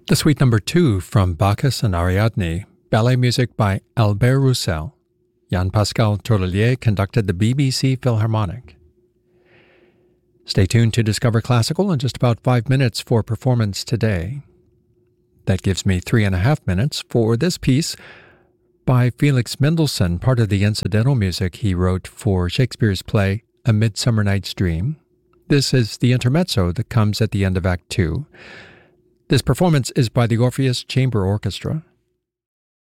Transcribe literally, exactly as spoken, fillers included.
The suite number two from Bacchus and Ariadne, ballet music by Albert Roussel. Jean-Pascal Tourtellier conducted the B B C Philharmonic. Stay tuned to Discover Classical in just about five minutes for performance today. That gives me three and a half minutes for this piece by Felix Mendelssohn, part of the incidental music he wrote for Shakespeare's play A Midsummer Night's Dream. This is the intermezzo that comes at the end of Act Two. This performance is by the Orpheus Chamber Orchestra.